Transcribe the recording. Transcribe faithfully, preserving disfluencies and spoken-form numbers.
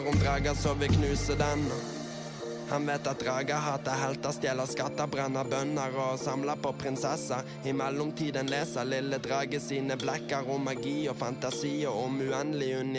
om drager så vi knuser den. Han vet at drager hater helter, stjeler skatter, brenner bønner og samler på prinsesser. I mellomtiden leser lille drage sine blekker om magi og fantasi og om uendelig univers.